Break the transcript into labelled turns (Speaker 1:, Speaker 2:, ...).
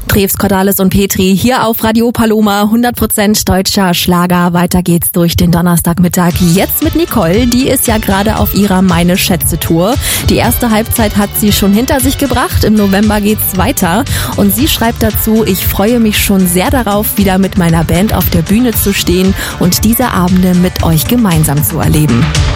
Speaker 1: Drews, Cordalis und Petri hier auf Radio Paloma, 100% deutscher Schlager. Weiter geht's durch den Donnerstagmittag. Jetzt mit Nicole, die ist ja gerade auf ihrer Meine Schätze Tour. Die erste Halbzeit hat sie schon hinter sich gebracht. Im November geht's weiter. Und sie schreibt dazu: Ich freue mich schon sehr darauf, wieder mit meiner Band auf der Bühne zu stehen und diese Abende mit euch gemeinsam zu erleben.